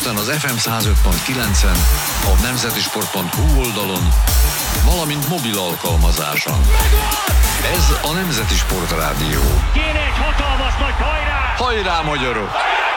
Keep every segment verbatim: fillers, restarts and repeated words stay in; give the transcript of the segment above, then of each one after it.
héten az ef em száz öt pont kilencen, a nemzetisport pont hu oldalon, valamint mobil alkalmazáson. Ez a Nemzeti Sport Rádió. Kéne egy hatalmas nagy hajrá! Hajrá, magyarok!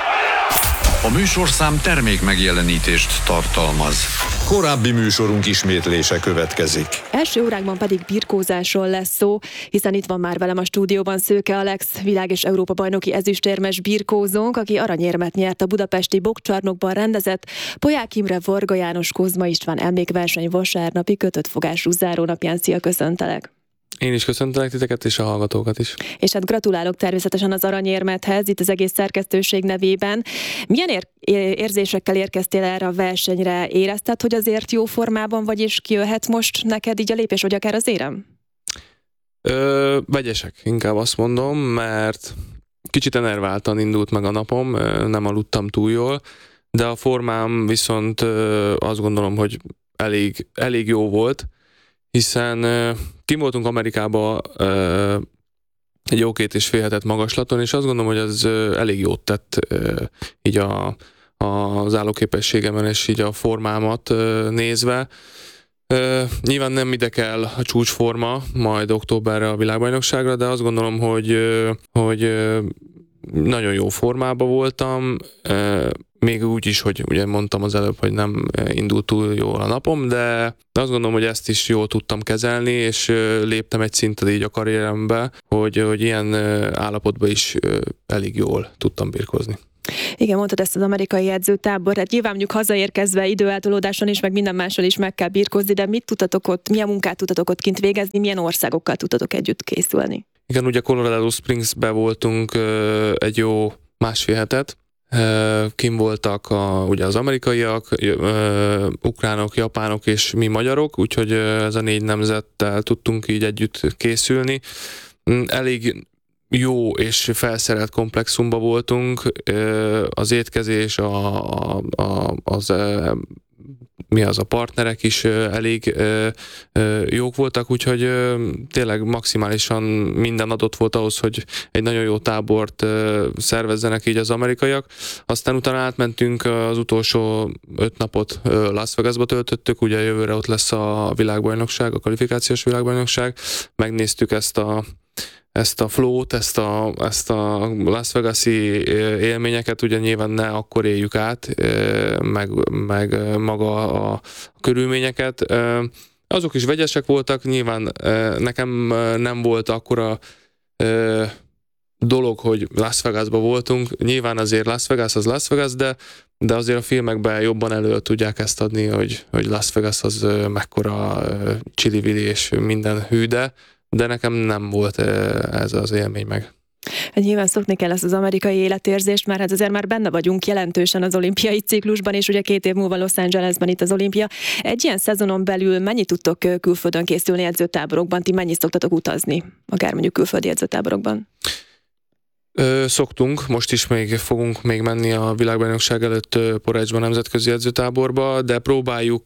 A műsorszám termék megjelenítést tartalmaz. Korábbi műsorunk ismétlése következik. Első órákban pedig birkózásról lesz szó, hiszen itt van már velem a stúdióban Szőke Alex, világ- és Európa-bajnoki ezüstérmes birkózónk, aki aranyérmet nyert a budapesti boxcsarnokban rendezett Polyák Imre, Varga János, Kozma István emlékverseny vasárnapi kötött fogású zárónapján. Szia, köszöntelek! Én is köszöntelek titeket és a hallgatókat is. És hát gratulálok természetesen az aranyérmethez, itt az egész szerkesztőség nevében. Milyen ér- érzésekkel érkeztél erre a versenyre? Érezted, hogy azért jó formában vagy, és kijöhet most neked így a lépés, vagy akár az érem? Ö, vegyesek, inkább azt mondom, mert kicsit enerváltan indult meg a napom, nem aludtam túl jól, de a formám viszont azt gondolom, hogy elég, elég jó volt, hiszen kim voltunk Amerikába egy jó két és fél hetet magaslaton, és azt gondolom, hogy az elég jót tett így a, az állóképességemen és így a formámat nézve. Nyilván nem ide kell a csúcsforma, majd októberre a világbajnokságra, de azt gondolom, hogy, hogy nagyon jó formában voltam, még úgy is, hogy ugye mondtam az előbb, hogy nem indult túl jól a napom, de azt gondolom, hogy ezt is jól tudtam kezelni, és léptem egy szintet így a karrierembe, hogy, hogy ilyen állapotban is elég jól tudtam birkózni. Igen, mondtad ezt az amerikai edzőtábor, hát nyilván mondjuk hazaérkezve időeltolódáson is, meg minden mással is meg kell birkózni, de mit tudtatok ott, milyen munkát tudtatok ott kint végezni, milyen országokkal tudtatok együtt készülni? Igen, ugye Colorado Springsbe voltunk egy jó másfél hetet, kim voltak a, ugye az amerikaiak, ukránok, japánok és mi magyarok, úgyhogy ez a négy nemzettel tudtunk így együtt készülni. Elég jó és felszerelt komplexumba voltunk, az étkezés, a, a, a, az mi az, a partnerek is elég jók voltak, úgyhogy tényleg maximálisan minden adott volt ahhoz, hogy egy nagyon jó tábort szervezzenek így az amerikaiak. Aztán utána átmentünk, az utolsó öt napot Las Vegasba töltöttük, ugye jövőre ott lesz a világbajnokság, a kvalifikációs világbajnokság. Megnéztük ezt a ezt a flow-t, ezt a, ezt a Las Vegas-i élményeket, ugye nyilván ne akkor éljük át, meg, meg maga a, a körülményeket. Azok is vegyesek voltak, nyilván nekem nem volt akkora dolog, hogy Las Vegasban voltunk. Nyilván azért Las Vegas az Las Vegas, de, de azért a filmekben jobban elő tudják ezt adni, hogy, hogy Las Vegas az mekkora csili-vili és minden hűde, de nekem nem volt ez az élmény meg. Hát nyilván szokni kell ezt az amerikai életérzést, mert hát azért már benne vagyunk jelentősen az olimpiai ciklusban, és ugye két év múlva Los Angelesben itt az olimpia. Egy ilyen szezonon belül mennyit tudtok külföldön készülni edzőtáborokban? Ti mennyit szoktatok utazni, akár mondjuk külföldi edzőtáborokban? Ö, szoktunk, most is még fogunk még menni a világbajnokság előtt Porecsban nemzetközi edzőtáborba, de próbáljuk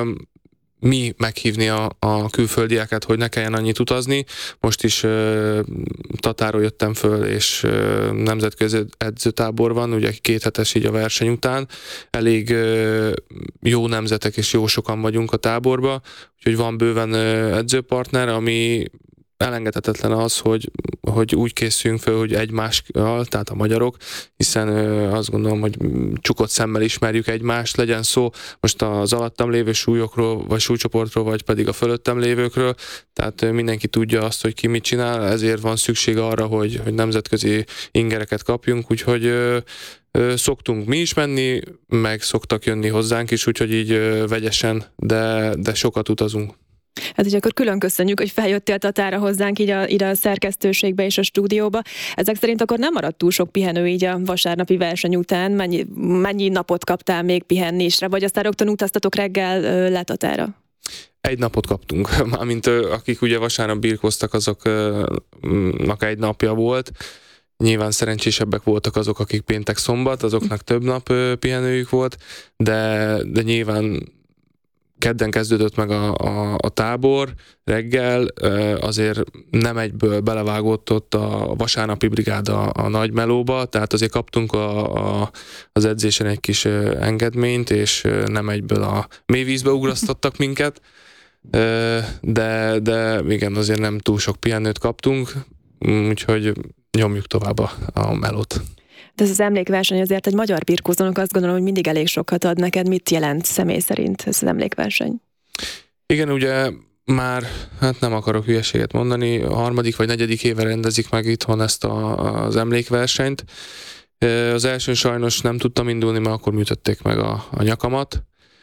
mi meghívni a, a külföldieket, hogy ne kelljen annyit utazni. Most is uh, Tatáról jöttem föl, és uh, nemzetközi edzőtábor van, ugye két hetes így a verseny után. Elég uh, jó nemzetek és jó sokan vagyunk a táborba, úgyhogy van bőven uh, edzőpartner, ami elengedhetetlen az, hogy, hogy úgy készüljünk fel, hogy egymással, tehát a magyarok, hiszen ö, azt gondolom, hogy csukott szemmel ismerjük egymást, legyen szó most az alattam lévő súlyokról, vagy súlycsoportról, vagy pedig a fölöttem lévőkről, tehát ö, mindenki tudja azt, hogy ki mit csinál, ezért van szükség arra, hogy, hogy nemzetközi ingereket kapjunk, úgyhogy ö, ö, szoktunk mi is menni, meg szoktak jönni hozzánk is, úgyhogy így ö, vegyesen, de, de sokat utazunk. Hát így akkor külön köszönjük, hogy feljöttél Tatára hozzánk így a, ide a szerkesztőségbe és a stúdióba. Ezek szerint akkor nem maradt túl sok pihenő így a vasárnapi verseny után. Mennyi, mennyi napot kaptál még pihennésre, vagy aztán rögtön utaztatok reggel le Tatára? Egy napot kaptunk, mármint akik ugye vasárnap birkóztak, azoknak egy napja volt. Nyilván szerencsésebbek voltak azok, akik péntek szombat, azoknak több nap pihenőjük volt, de, de nyilván kedden kezdődött meg a, a, a tábor reggel, azért nem egyből belevágott ott a vasárnapi brigád a, a nagy melóba, tehát azért kaptunk a, a, az edzésen egy kis engedményt, és nem egyből a mélyvízbe ugrasztottak minket, de, de igen, azért nem túl sok pihenőt kaptunk, úgyhogy nyomjuk tovább a, a melót. De ez az emlékverseny azért egy magyar birkózónak azt gondolom, hogy mindig elég sokat ad neked. Mit jelent személy szerint ez az emlékverseny? Igen, ugye már, hát nem akarok hülyeséget mondani, a harmadik vagy negyedik éve rendezik meg itthon ezt a, az emlékversenyt. Az elsőn sajnos nem tudtam indulni, mert akkor műtötték meg a, a nyakamat,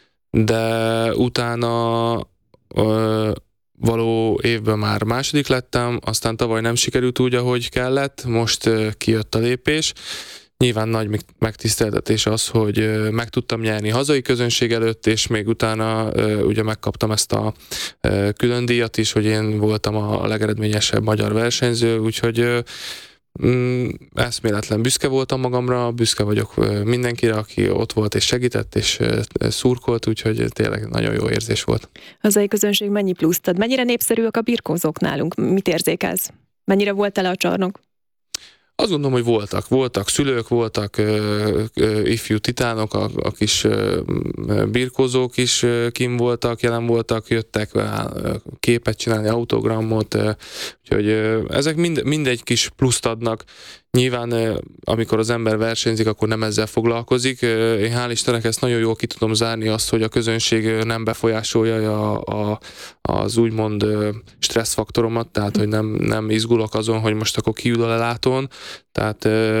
de utána ö, való évben már második lettem, aztán tavaly nem sikerült úgy, ahogy kellett, most ö, kijött a lépés. Nyilván nagy megtiszteltetés az, hogy meg tudtam nyerni hazai közönség előtt, és még utána ugye megkaptam ezt a külön díjat is, hogy én voltam a legeredményesebb magyar versenyző, úgyhogy mm, eszméletlen büszke voltam magamra, büszke vagyok mindenkire, aki ott volt és segített, és szurkolt, úgyhogy tényleg nagyon jó érzés volt. Hazai közönség mennyi pluszt ad? Mennyire népszerűek a birkózók nálunk? Mit érzékelsz? Mennyire volt tele a csarnok? Azt gondolom, hogy voltak. Voltak szülők, voltak ö, ö, ifjú titánok, a, a kis ö, birkózók is ö, kim voltak, jelen voltak, jöttek ö, képet csinálni, autogramot, ö, úgyhogy ö, ezek mind, mindegy kis pluszt adnak. Nyilván, ö, amikor az ember versenyzik, akkor nem ezzel foglalkozik. Ö, én hál' Istennek ezt nagyon jól ki tudom zárni, azt, hogy a közönség nem befolyásolja a, a, az úgymond ö, stresszfaktoromat, tehát, hogy nem, nem izgulok azon, hogy most akkor kiül a lelátón. Tehát,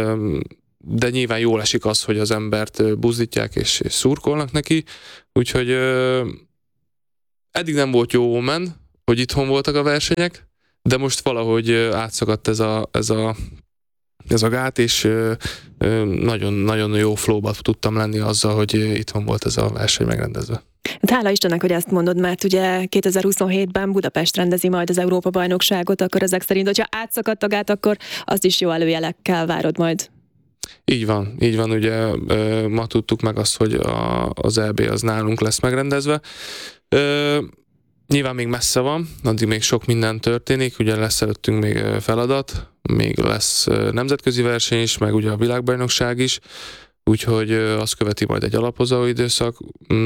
de nyilván jól esik az, hogy az embert buzdítják és, és szurkolnak neki, úgyhogy eddig nem volt jó omen, hogy itthon voltak a versenyek, de most valahogy átszakadt ez a, ez a, ez a gát, és nagyon-nagyon jó flowba tudtam lenni azzal, hogy itthon volt ez a verseny megrendezve. Hát hála Istennek, hogy ezt mondod, mert ugye kétezer-huszonhétben Budapest rendezi majd az Európa-bajnokságot, akkor ezek szerint, hogyha átszakadt a gát, akkor azt is jó előjelekkel várod majd. Így van, így van, ugye ma tudtuk meg azt, hogy a, az é bé az nálunk lesz megrendezve. Nyilván még messze van, addig még sok minden történik, ugye lesz előttünk még feladat, még lesz nemzetközi verseny is, meg ugye a világbajnokság is, úgyhogy azt követi majd egy alapozó időszak.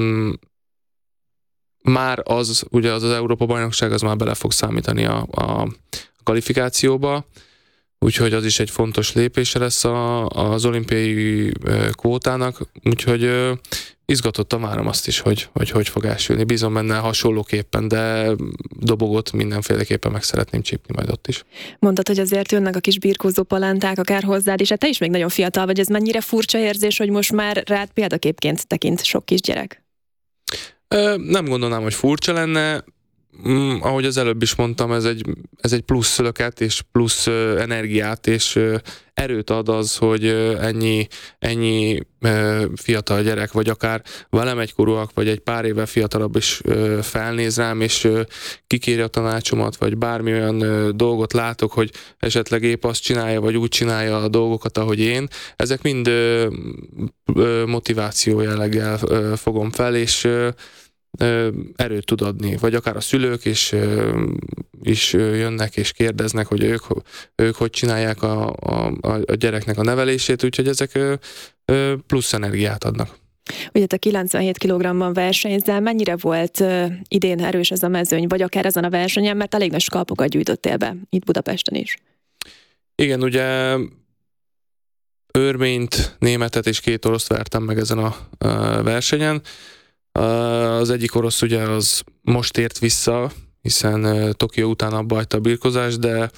Már az, ugye az az Európa-bajnokság, az már bele fog számítani a, a kvalifikációba, úgyhogy az is egy fontos lépése lesz a, az olimpiai kvótának, úgyhogy izgatottan várom azt is, hogy, hogy hogy fog elsülni. Bízom benne hasonlóképpen, de dobogot mindenféleképpen meg szeretném csípni majd ott is. Mondtad, hogy azért jönnek a kis birkózó palánták akár hozzád, és hát te is még nagyon fiatal vagy, ez mennyire furcsa érzés, hogy most már rád példaképként tekint sok kisgyerek? Nem gondolnám, hogy furcsa lenne. Mm, ahogy az előbb is mondtam, ez egy, ez egy plusz löket és plusz uh, energiát és uh, erőt ad az, hogy uh, ennyi, ennyi uh, fiatal gyerek, vagy akár velem egykorúak, vagy egy pár éve fiatalabb is uh, felnéz rám, és uh, kikéri a tanácsomat, vagy bármi olyan uh, dolgot látok, hogy esetleg épp azt csinálja, vagy úgy csinálja a dolgokat, ahogy én. Ezek mind uh, uh, motiváció jelleggel uh, fogom fel, és uh, erőt tud adni, vagy akár a szülők is, is jönnek és kérdeznek, hogy ők, ők hogy csinálják a, a, a gyereknek a nevelését, úgyhogy ezek plusz energiát adnak. Ugye te kilencvenhét kilogramban versenyzel, mennyire volt idén erős ez a mezőny, vagy akár ezen a versenyen, mert elég nagy skalpokat gyűjtöttél be, itt Budapesten is. Igen, ugye örményt, németet és két oroszt vertem meg ezen a, a versenyen. Az egyik orosz ugye az most ért vissza, hiszen Tokió után abba hagyta a birkozást, de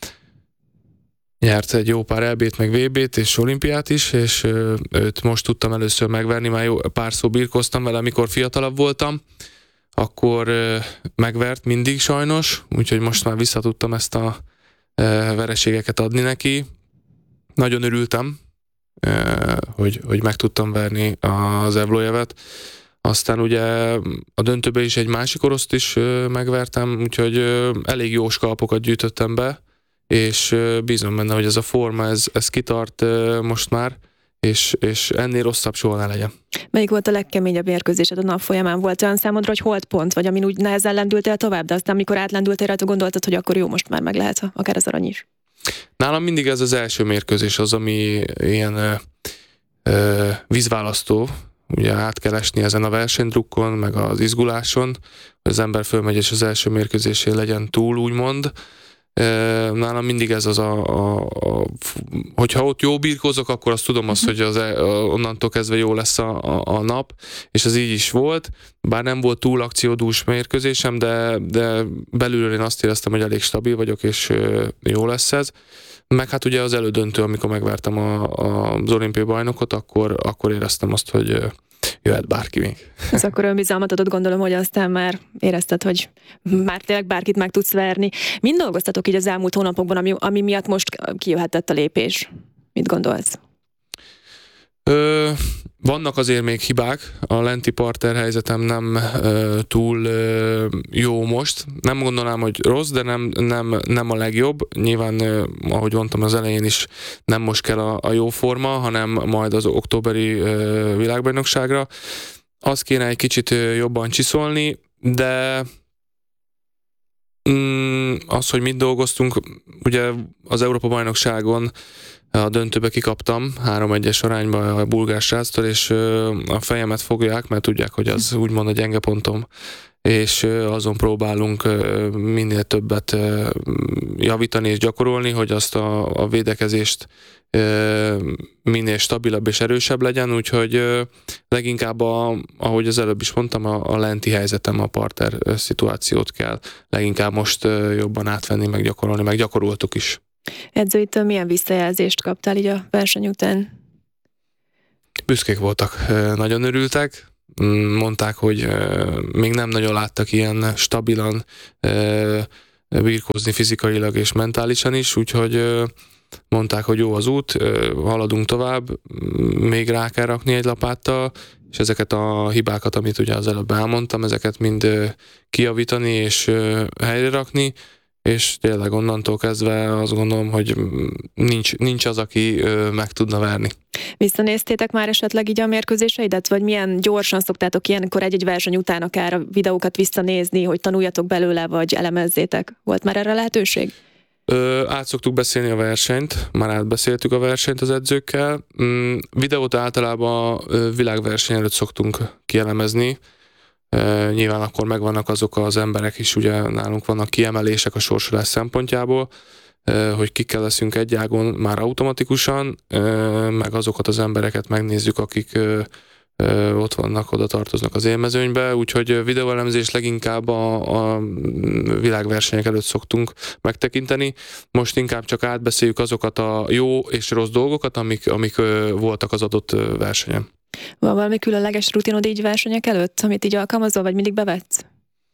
nyert egy jó pár é bét, meg vé bét és olimpiát is, és őt most tudtam először megverni, már jó pár szó birkoztam vele, amikor fiatalabb voltam, akkor megvert mindig sajnos, úgyhogy most már vissza tudtam ezt a vereségeket adni neki. Nagyon örültem, hogy, hogy meg tudtam verni az Evlojevet. Aztán ugye a döntőben is egy másik oroszt is megvertem, úgyhogy elég jó skalpokat gyűjtöttem be, és bízom benne, hogy ez a forma, ez, ez kitart most már, és, és ennél rosszabb soha ne legyen. Melyik volt a legkeményebb mérkőzésed a nap folyamán? Volt olyan számodra, hogy holdpont, vagy amin úgy nehezen lendültél tovább, de aztán amikor átlendültél rajta, gondoltad, hogy akkor jó, most már meg lehet akár az arany is? Nálam mindig ez az első mérkőzés az, ami ilyen ö, ö, vízválasztó, ugye át kell esni ezen a versenydrukkon, meg az izguláson, hogy az ember fölmegy és az első mérkőzésén legyen túl, úgymond. Nálam mindig ez az a, a, a hogyha ott jó birkózok, akkor azt tudom azt, hogy az, a, onnantól kezdve jó lesz a, a, a nap, és ez így is volt, bár nem volt túl akciódús mérkőzésem, de, de belülről én azt éreztem, hogy elég stabil vagyok, és jó lesz ez. Meg hát ugye az elődöntő, amikor megvertem a, a, az olimpiai bajnokot, akkor, akkor éreztem azt, hogy jöhet bárki még. Ez akkor önbizalmat adott, gondolom, hogy aztán már érezted, hogy már tényleg bárkit meg tudsz verni. Mind dolgoztatok így az elmúlt hónapokban, ami, ami miatt most kijöhetett a lépés? Mit gondolsz? Ö, vannak azért még hibák, a lenti parter helyzetem nem ö, túl ö, jó most. Nem gondolnám, hogy rossz, de nem, nem, nem a legjobb. Nyilván, ö, ahogy mondtam az elején is, nem most kell a, a jó forma, hanem majd az októberi ö, világbajnokságra. Azt kéne egy kicsit ö, jobban csiszolni, de mm, az, hogy mit dolgoztunk, ugye az Európa-bajnokságon a döntőbe kikaptam három egyes arányba a bulgár sráctól, és a fejemet fogják, mert tudják, hogy az úgymond a gyenge pontom, és azon próbálunk minél többet javítani és gyakorolni, hogy azt a, a védekezést minél stabilabb és erősebb legyen, úgyhogy leginkább, a, ahogy az előbb is mondtam, a, a lenti helyzetem, a parter szituációt kell leginkább most jobban átvenni, meg gyakorolni, meg gyakoroltuk is. Edzőitől milyen visszajelzést kaptál így a verseny után? Büszkék voltak, nagyon örültek, mondták, hogy még nem nagyon láttak ilyen stabilan birkózni fizikailag és mentálisan is, úgyhogy mondták, hogy jó az út, haladunk tovább, még rá kell rakni egy lapáttal, és ezeket a hibákat, amit ugye az előbb elmondtam, ezeket mind kijavítani és helyre rakni, és tényleg onnantól kezdve azt gondolom, hogy nincs, nincs az, aki meg tudna verni. Visszanéztétek már esetleg így a mérkőzéseidet, vagy milyen gyorsan szoktátok ilyenkor egy-egy verseny után akár a videókat visszanézni, hogy tanuljatok belőle, vagy elemezzétek? Volt már erre lehetőség? Ö, át szoktuk beszélni a versenyt, már átbeszéltük a versenyt az edzőkkel. Mm, videót általában világverseny előtt szoktunk kielemezni. Uh, nyilván akkor megvannak azok az emberek is, ugye nálunk vannak kiemelések a sorsolás szempontjából, uh, hogy kikkel leszünk egy ágon már automatikusan, uh, meg azokat az embereket megnézzük, akik uh, uh, ott vannak, oda tartoznak az élmezőnybe, úgyhogy videóelemzés leginkább a, a világversenyek előtt szoktunk megtekinteni. Most inkább csak átbeszéljük azokat a jó és rossz dolgokat, amik, amik uh, voltak az adott uh, versenyen. Van valami különleges rutinod így versenyek előtt, amit így alkalmazol, vagy mindig bevetsz?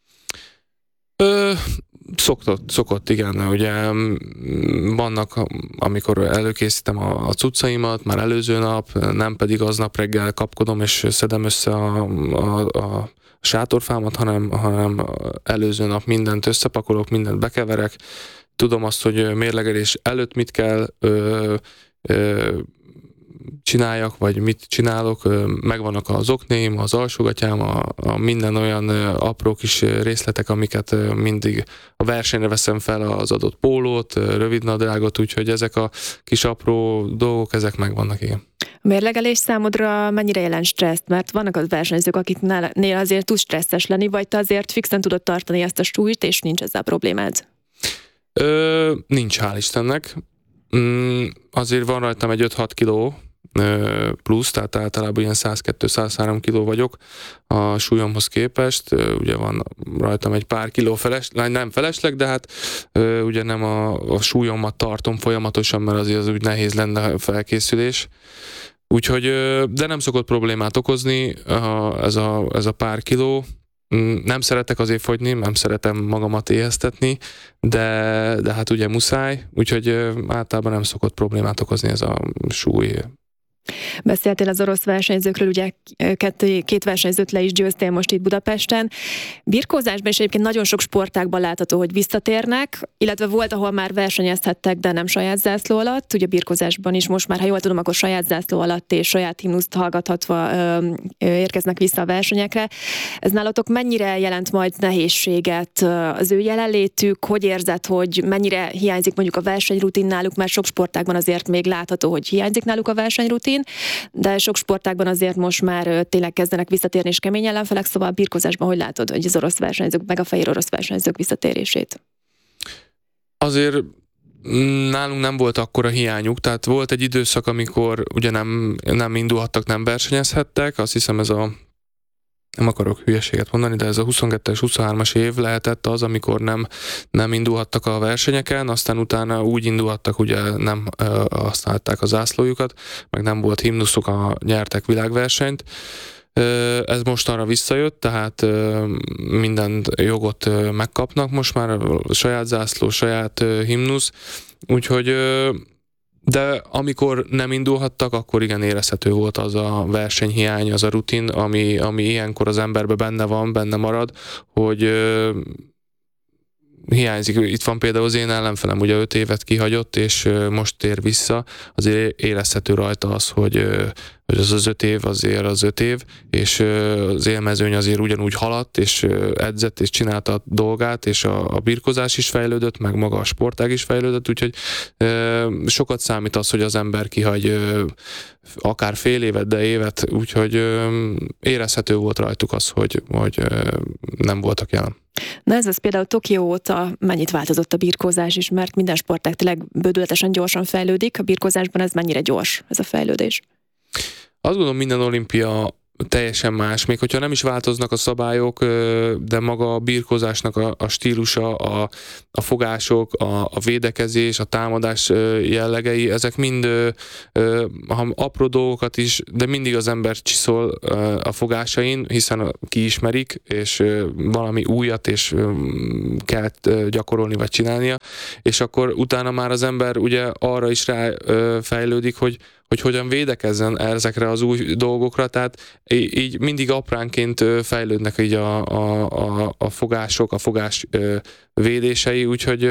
Ö, szokott, szokott, igen. Ugye vannak, amikor előkészítem a, a cuccaimat, már előző nap, nem pedig aznap reggel kapkodom, és szedem össze a, a, a sátorfámat, hanem, hanem előző nap mindent összepakolok, mindent bekeverek. Tudom azt, hogy mérlegelés előtt mit kell ö, ö, csináljak, vagy mit csinálok, megvannak az oknéim, az alsógatyám, a, a minden olyan apró kis részletek, amiket mindig a versenyre veszem fel, az adott pólót, rövidnadrágot, úgyhogy ezek a kis apró dolgok, ezek megvannak, igen. A mérlegelés számodra mennyire jelent stresszt? Mert vannak az versenyzők, akiknél azért tud stresszes lenni, vagy te azért fixen tudod tartani ezt a súlyt, és nincs ezzel problémád? Ö, nincs, hál' Istennek. Mm, azért van rajtam egy öt-hat kiló plusz, tehát általában ilyen száz kettő száz három kiló vagyok a súlyomhoz képest. Ugye van rajtam egy pár kiló felesleg, nem felesleg, de hát ugye nem a, a súlyomat tartom folyamatosan, mert azért az úgy nehéz lenne a felkészülés. Úgyhogy, de nem szokott problémát okozni ez a, ez a pár kiló. Nem szeretek azért fogyni, nem szeretem magamat éheztetni, de, de hát ugye muszáj, úgyhogy általában nem szokott problémát okozni ez a súly. Beszéltél az orosz versenyzőkről, ugye két, két versenyzőt le is győztél most itt Budapesten. Birkózásban is egyébként nagyon sok sportágban látható, hogy visszatérnek, illetve volt, ahol már versenyezhettek, de nem saját zászló alatt. Ugye birkózásban is most már, ha jól tudom, akkor saját zászló alatt és saját himnuszt hallgathatva ö, ö, érkeznek vissza a versenyekre. Ez nálatok mennyire jelent majd nehézséget az ő jelenlétük? Hogy érzed, hogy mennyire hiányzik mondjuk a versenyrutin náluk, mert sok sportágban azért még látható, hogy hiányzik náluk a versenyrutin, de sok sportágban azért most már tényleg kezdenek visszatérni és kemény ellenfelek, szóval a birkózásban hogy látod, hogy az orosz versenyzők, meg a fehér orosz versenyzők visszatérését? Azért nálunk nem volt akkora hiányuk, tehát volt egy időszak, amikor ugye nem, nem indulhattak, nem versenyezhettek, azt hiszem ez a nem akarok hülyeséget mondani, de ez a huszonkettes huszonhármas év lehetett az, amikor nem, nem indulhattak a versenyeken, aztán utána úgy indulhattak, ugye nem ö, használták a zászlójukat, meg nem volt himnuszuk, a nyertek világversenyt. Ö, ez mostanra visszajött, tehát ö, minden jogot ö, megkapnak most már, saját zászló, saját ö, himnusz, úgyhogy ö, de amikor nem indulhattak, akkor igen érezhető volt az a versenyhiány, az a rutin, ami, ami ilyenkor az emberben benne van, benne marad, hogy ö, hiányzik. Itt van például az én ellenfelem, ugye öt évet kihagyott, és ö, most tér vissza, azért érezhető rajta az, hogy, ö, hogy az az öt év azért az öt év, és ö, az élmezőny azért ugyanúgy haladt, és ö, edzett, és csinálta a dolgát, és a, a birkozás is fejlődött, meg maga a sportág is fejlődött, úgyhogy ö, sokat számít az, hogy az ember kihagy ö, akár fél évet, de évet, úgyhogy ö, érezhető volt rajtuk az, hogy, hogy ö, nem voltak jelen. Na ez az például Tokió óta mennyit változott a birkózás is, mert minden sportág tényleg bődületesen gyorsan fejlődik, a birkózásban ez mennyire gyors, ez a fejlődés? Azt gondolom, minden olimpia teljesen más, még hogyha nem is változnak a szabályok, de maga a birkózásnak a, a stílusa, a, a fogások, a, a védekezés, a támadás jellegei, ezek mind ha apró dolgokat is, de mindig az ember csiszol a fogásain, hiszen kiismerik, és valami újat és kell gyakorolni vagy csinálnia, és akkor utána már az ember ugye arra is rá fejlődik, hogy hogy hogyan védekezzen ezekre az új dolgokra, tehát így mindig apránként fejlődnek így a, a, a, a fogások, a fogás védései, úgyhogy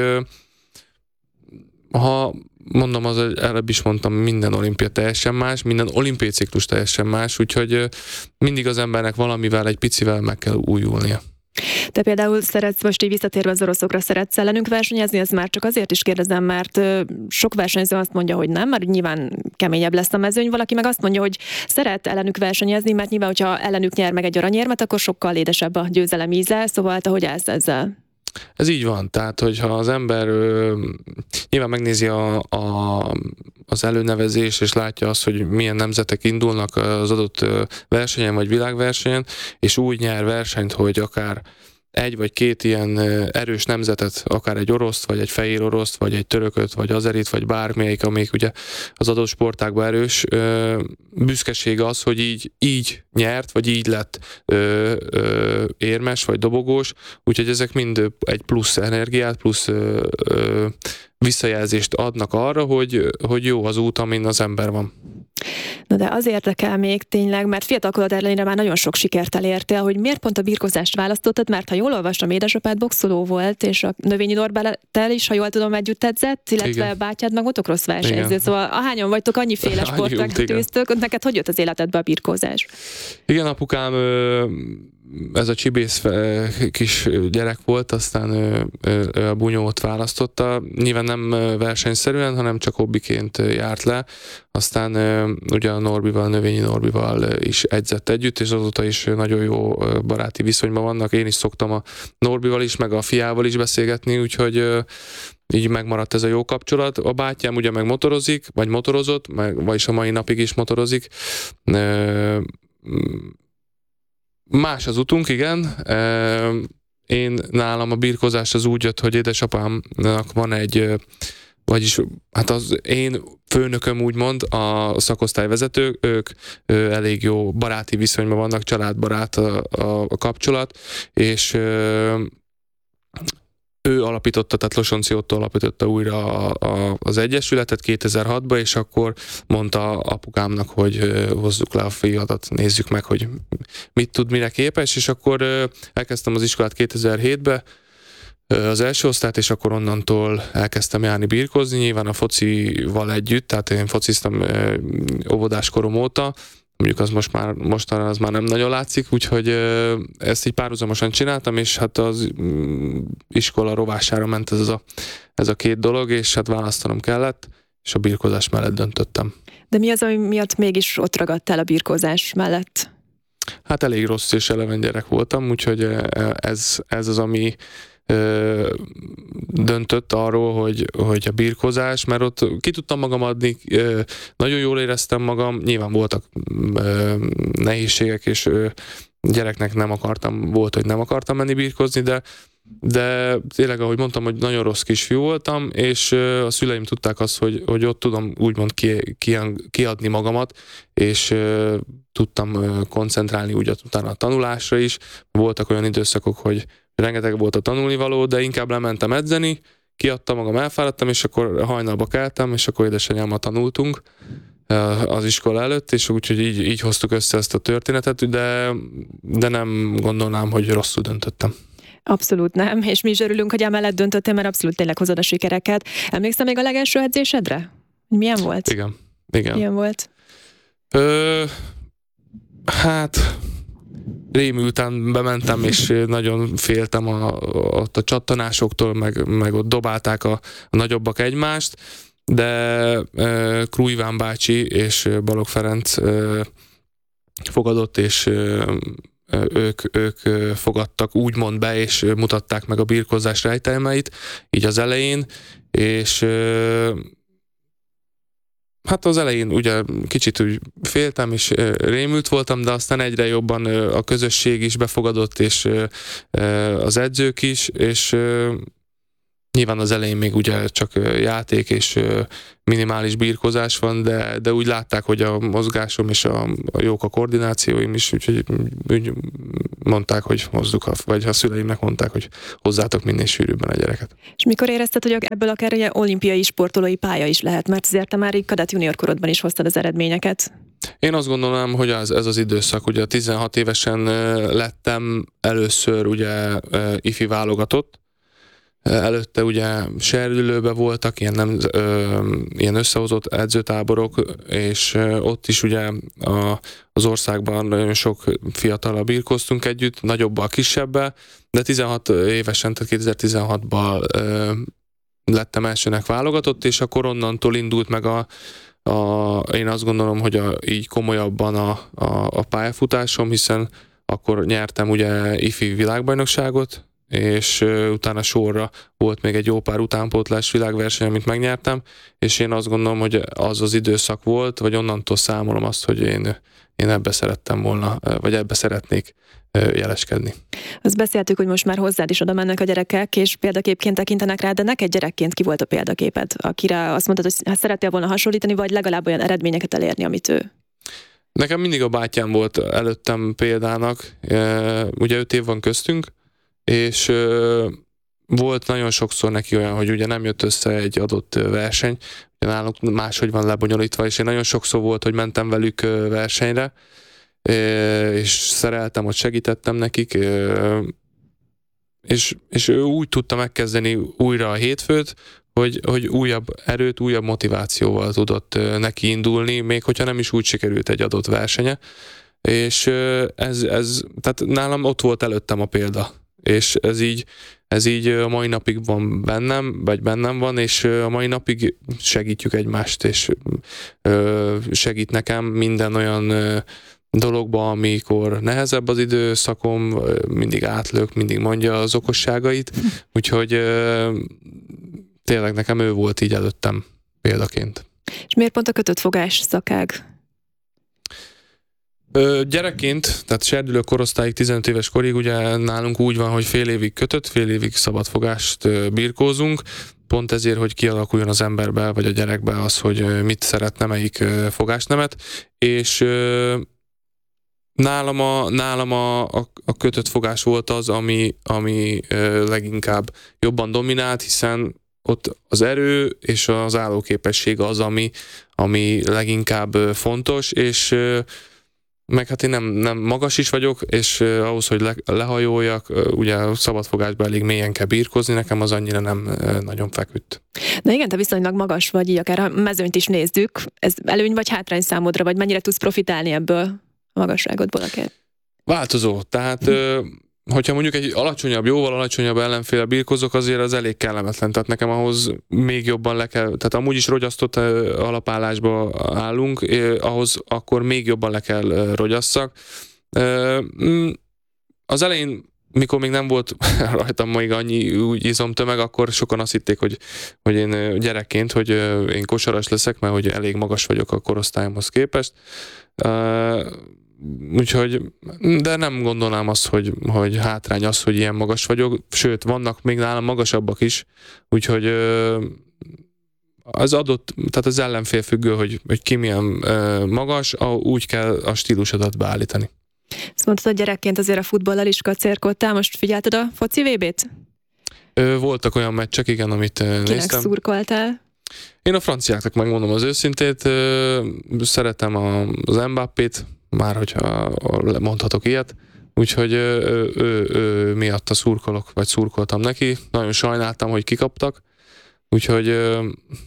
ha mondom, az előbb is mondtam, minden olimpia teljesen más, minden olimpiai ciklus teljesen más, úgyhogy mindig az embernek valamivel, egy picivel meg kell újulnia. Te például szeretsz, most így visszatérve az oroszokra, szeretsz ellenünk versenyezni, ez már csak azért is kérdezem, mert sok versenyző azt mondja, hogy nem, mert nyilván keményebb lesz a mezőny, valaki meg azt mondja, hogy szeret ellenük versenyezni, mert nyilván, hogyha ellenük nyer meg egy aranyérmet, akkor sokkal édesebb a győzelem íze, szóval te hogy állsz ezzel? Ez így van, tehát hogyha az ember ö, nyilván megnézi a, a, az előnevezés, és látja azt, hogy milyen nemzetek indulnak az adott versenyen vagy világversenyen, és úgy nyer versenyt, hogy akár egy vagy két ilyen erős nemzetet, akár egy oroszt, vagy egy fehér oroszt, vagy egy törököt, vagy azerit, vagy bármelyik, amelyik ugye az adott sportágban erős, büszkeség az, hogy így, így nyert, vagy így lett ö, ö, érmes, vagy dobogós, úgyhogy ezek mind egy plusz energiát, plusz ö, ö, visszajelzést adnak arra, hogy, hogy jó az út, amin az ember van. Na de az érdekel még tényleg, mert fiatalkorod ellenére már nagyon sok sikert elértél, hogy miért pont a birkózást választottad, mert ha jól olvastam, édesapád boxoló volt, és a Növényi Norbert-tel is, ha jól tudom, együtt edzett, illetve igen, bátyád meg motocross versenyző. Igen. Szóval ahányan vagytok, annyiféle sportág tűztök, neked hogy jött az életedbe a birkózás? Igen, apukám ez a csibész kis gyerek volt, aztán a bunyót választotta. Nyilván nem versenyszerűen, hanem csak hobbiként járt le. Aztán ugye a Norbival, Növényi Norbival is edzett együtt, és azóta is nagyon jó baráti viszonyban vannak. Én is szoktam a Norbival is, meg a fiával is beszélgetni, úgyhogy így megmaradt ez a jó kapcsolat. A bátyám ugye meg motorozik, vagy motorozott, meg, vagyis a mai napig is motorozik. Más az utunk, igen. Én nálam a birkózás az úgy jött, hogy édesapámnak van egy, vagyis hát az én főnököm úgymond, a szakosztályvezetők, ők elég jó baráti viszonyban vannak, családbarát a, a, a kapcsolat, és ő alapította, tehát Losonczy Ottó alapította újra a, a, az egyesületet kétezer-hatban, és akkor mondta apukámnak, hogy hozzuk le a fiadat, nézzük meg, hogy mit tud, mire képes, és akkor elkezdtem az iskolát kétezer-hétben, az első osztályt, és akkor onnantól elkezdtem járni birkózni, nyilván a focival együtt, tehát én fociztam óvodás korom óta, mondjuk az most már, mostanra az már nem nagyon látszik, úgyhogy ezt így párhuzamosan csináltam, és hát az iskola rovására ment ez a, ez a két dolog, és hát választanom kellett, és a birkózás mellett döntöttem. De mi az, ami miatt mégis ott ragadtál a birkózás mellett? Hát elég rossz és eleven gyerek voltam, úgyhogy ez, ez az, ami ö, döntött arról, hogy, hogy a birkózás, mert ott ki tudtam magam adni, ö, nagyon jól éreztem magam, nyilván voltak ö, nehézségek, és ö, gyereknek nem akartam, volt, hogy nem akartam menni birkózni, de de tényleg, ahogy mondtam, hogy nagyon rossz kisfiú voltam, és a szüleim tudták azt, hogy, hogy ott tudom úgymond ki, ki, kiadni magamat, és uh, tudtam uh, koncentrálni úgy utána a tanulásra is. Voltak olyan időszakok, hogy rengeteg volt a tanulnivaló, de inkább lementem edzeni, kiadtam magam, elfáradtam, és akkor hajnalba keltem, és akkor édesanyámmal tanultunk uh, az iskola előtt, és úgyhogy így, így hoztuk össze ezt a történetet, de, de nem gondolnám, hogy rosszul döntöttem. Abszolút nem, és mi is örülünk, hogy emellett döntöttél, mert abszolút tényleg hozod a sikereket. Emlékszel még a legelső edzésedre? Milyen volt? Igen. Igen. Milyen volt? Ö, hát rémülten bementem, és nagyon féltem a, a, a csattanásoktól, meg, meg ott dobálták a, a nagyobbak egymást, de uh, Krujván bácsi és Balogh Ferenc uh, fogadott, és uh, Ők, ők fogadtak úgymond be, és mutatták meg a birkózás rejtelmeit, így az elején, és hát az elején ugye kicsit úgy féltem, és rémült voltam, de aztán egyre jobban a közösség is befogadott, és az edzők is, és nyilván az elején még ugye csak játék és minimális birkózás van, de, de úgy látták, hogy a mozgásom és a, a jók a koordinációim is, úgyhogy úgy mondták, hogy hozzuk, a, vagy a szüleimnek mondták, hogy hozzátok minél sűrűbben a gyereket. És mikor érezted, hogy ebből akár ugye olimpiai sportolói pálya is lehet, mert azért te már így kadett junior korodban is hoztad az eredményeket? Én azt gondolom, hogy az, ez az időszak, ugye tizenhat évesen lettem először ugye ifi válogatott. Előtte ugye serdülőben voltak ilyen, nem, ö, ilyen összehozott edzőtáborok, és ott is ugye a, az országban nagyon sok fiatallal birkóztunk együtt, nagyobbal, kisebbel, de tizenhat évesen, tehát kétezer-tizenhatban ö, lettem elsőnek válogatott, és akkor onnantól indult meg a, a én azt gondolom, hogy a, így komolyabban a, a, a pályafutásom, hiszen akkor nyertem ugye ifi világbajnokságot, és uh, utána sorra volt még egy jó pár utánpótlás világverseny, amit megnyertem, és én azt gondolom, hogy az az időszak volt, vagy onnantól számolom azt, hogy én, én ebbe szerettem volna, vagy ebbe szeretnék uh, jeleskedni. Azt beszéltük, hogy most már hozzád is oda mennek a gyerekek, és példaképként tekintenek rá, de neked gyerekként ki volt a példaképed, akire azt mondtad, hogy szerettél volna hasonlítani, vagy legalább olyan eredményeket elérni, amit ő? Nekem mindig a bátyám volt előttem példának, uh, ugye öt év van köztünk, és ö, volt nagyon sokszor neki olyan, hogy ugye nem jött össze egy adott verseny, ugye nálunk máshogy van lebonyolítva, és én nagyon sokszor volt, hogy mentem velük versenyre, és szereltem, hogy segítettem nekik, és, és ő úgy tudta megkezdeni újra a hétfőt, hogy, hogy újabb erőt, újabb motivációval tudott neki indulni, még hogyha nem is úgy sikerült egy adott versenye, és ez, ez tehát nálam ott volt előttem a példa. És ez így, ez így a mai napig van bennem, vagy bennem van, és a mai napig segítjük egymást, és segít nekem minden olyan dologban, amikor nehezebb az időszakom, mindig átlök, mindig mondja az okosságait, úgyhogy tényleg nekem ő volt így előttem példaként. És miért pont a kötött fogás szakág? Ö, gyerekként, tehát serdülő korosztályig, tizenöt éves korig ugye nálunk úgy van, hogy fél évig kötött, fél évig szabadfogást ö, birkózunk, pont ezért, hogy kialakuljon az emberbe, vagy a gyerekbe az, hogy ö, mit szeretne, melyik ö, fogásnemet, és ö, Nálam a, nálam a, a, a kötött fogás volt az, ami, ami ö, leginkább jobban dominált, hiszen ott az erő és az állóképesség az, ami, ami leginkább ö, fontos, és ö, meg hát én nem, nem magas is vagyok, és ö, ahhoz, hogy le, lehajoljak, ö, ugye a szabadfogásban elég mélyen kell birkózni, nekem az annyira nem ö, nagyon feküdt. Na igen, te viszonylag magas vagy, így akár a mezőnyt is nézzük. Ez előny vagy hátrány számodra, vagy mennyire tudsz profitálni ebből a magasságodból akár? Változó, tehát ö, hogyha mondjuk egy alacsonyabb, jóval alacsonyabb ellenfél birkozok, azért az elég kellemetlen, tehát nekem ahhoz még jobban le kell, tehát amúgy is rogyasztott ö, alapállásba állunk, ö, ahhoz akkor még jobban le kell ö, rogyasszak. Ö, az elején, mikor még nem volt rajtam még annyi úgy izomtömeg, akkor sokan azt hitték, hogy, hogy én gyerekként, hogy én kosaras leszek, mert hogy elég magas vagyok a korosztályomhoz képest. Uh, úgyhogy, de nem gondolnám azt, hogy, hogy hátrány az, hogy ilyen magas vagyok, sőt, vannak még nálam magasabbak is, úgyhogy uh, az adott, tehát az ellenfél függő, hogy, hogy ki milyen uh, magas, úgy kell a stílusodat beállítani. Azt mondtad, hogy gyerekként azért a futballal is kacérkodtál, most figyelted a foci vé bét? Ö, voltak olyan meccsek, igen, amit Kinek néztem. szurkoltál? Én a franciáknak megmondom az őszintét, ö, szeretem a, az Mbappét, már hogyha mondhatok ilyet, úgyhogy ő, ő, ő, ő miatta szurkolok, vagy szurkoltam neki. Nagyon sajnáltam, hogy kikaptak, úgyhogy ö,